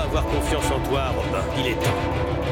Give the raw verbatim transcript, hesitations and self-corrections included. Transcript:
avoir confiance en toi, Robin. Il est temps.